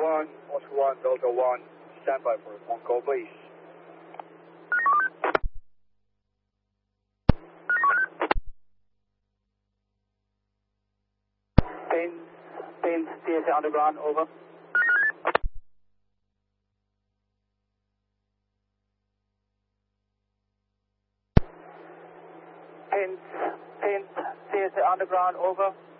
1, Delta 1, stand by for a phone call, please. Pins, TSA underground, over. Pins, TSA underground, over.